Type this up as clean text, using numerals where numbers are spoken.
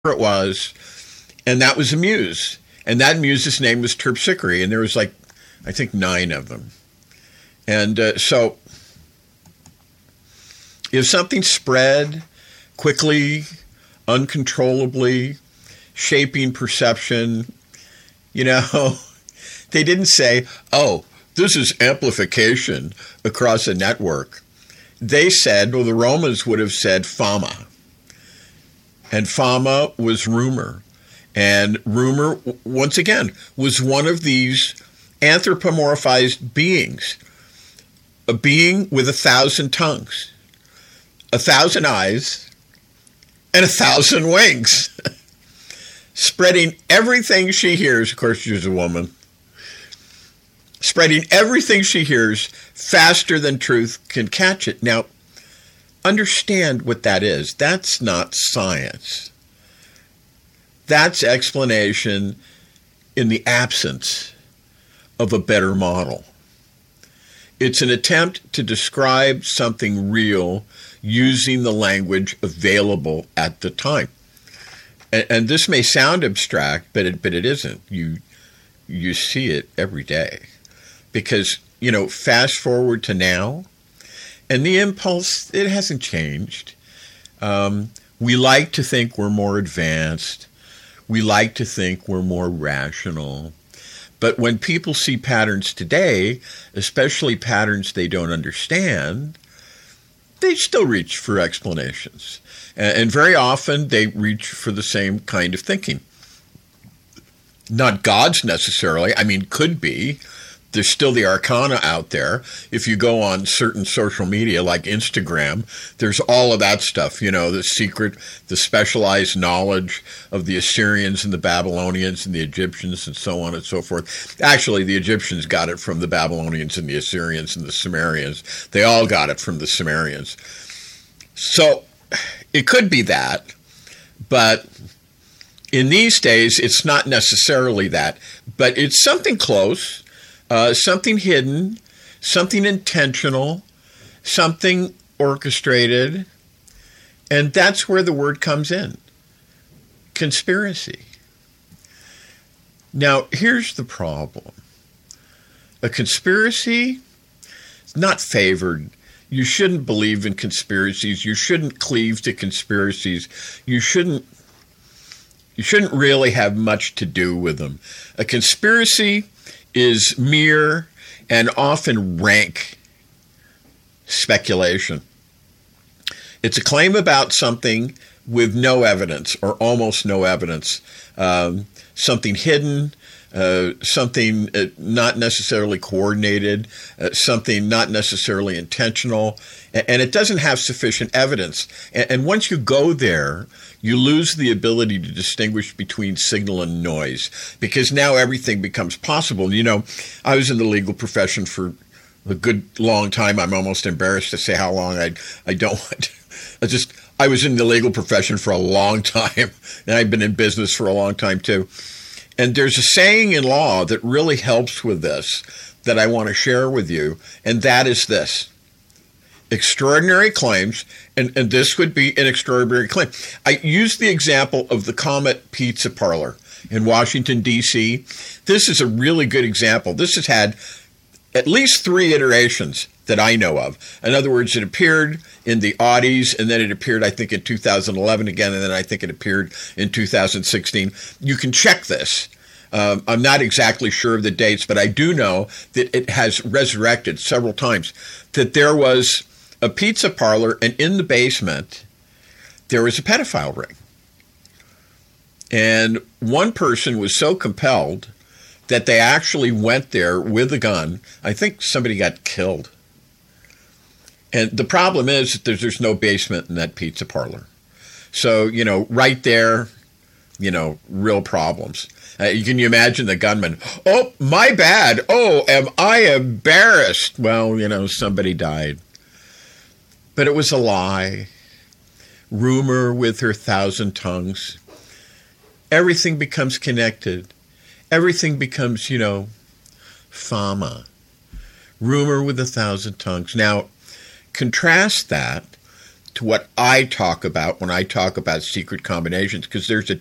it was, and that was a muse. And that muse's name was Terpsichore, and there was like, I think 9 of them. And so if something spread quickly, uncontrollably, shaping perception, they didn't say, oh, this is amplification across a network. They said, well, the Romans would have said fama. And fama was rumor. And rumor, once again, was one of these anthropomorphized beings. A being with 1,000 tongues, 1,000 eyes, and 1,000 wings. Spreading everything she hears, of course she's a woman, spreading everything she hears faster than truth can catch it. Now, understand what that is. That's not science. That's explanation in the absence of a better model. It's an attempt to describe something real using the language available at the time. And this may sound abstract, but it isn't. You see it every day. Because, fast forward to now, and the impulse, it hasn't changed. We like to think we're more advanced. We like to think we're more rational. But when people see patterns today, especially patterns they don't understand, they still reach for explanations. And very often they reach for the same kind of thinking. Not God's necessarily. Could be. There's still the arcana out there. If you go on certain social media like Instagram, there's all of that stuff, the secret, the specialized knowledge of the Assyrians and the Babylonians and the Egyptians and so on and so forth. Actually, the Egyptians got it from the Babylonians and the Assyrians and the Sumerians. They all got it from the Sumerians. So it could be that, but in these days, it's not necessarily that, but it's something close. Something hidden, something intentional, something orchestrated, and that's where the word comes in. Conspiracy. Now, here's the problem. A conspiracy is not favored. You shouldn't believe in conspiracies. You shouldn't cleave to conspiracies. You shouldn't really have much to do with them. A conspiracy is mere and often rank speculation. It's a claim about something with no evidence or almost no evidence, something hidden, something not necessarily coordinated, something not necessarily intentional, and it doesn't have sufficient evidence. And once you go there, you lose the ability to distinguish between signal and noise, because now everything becomes possible. I was in the legal profession for a good long time. I'm almost embarrassed to say how long. I don't want to. I was in the legal profession for a long time, and I've been in business for a long time too. And there's a saying in law that really helps with this that I want to share with you, and that is this. Extraordinary claims, and this would be an extraordinary claim. I used the example of the Comet Pizza Parlor in Washington, D.C. This is a really good example. This has had at least 3 iterations that I know of. In other words, it appeared in the Audis, and then it appeared, I think, in 2011 again, and then I think it appeared in 2016. You can check this. I'm not exactly sure of the dates, but I do know that it has resurrected several times, that there was a pizza parlor, and in the basement, there was a pedophile ring. And one person was so compelled that they actually went there with a gun. I think somebody got killed. And the problem is that there's no basement in that pizza parlor. So, right there, real problems. Can you imagine the gunman? Oh, my bad. Oh, am I embarrassed? Well, somebody died. But it was a lie. Rumor with her 1,000 tongues. Everything becomes connected. Everything becomes, fama. Rumor with 1,000 tongues. Now, contrast that to what I talk about when I talk about secret combinations, because there's a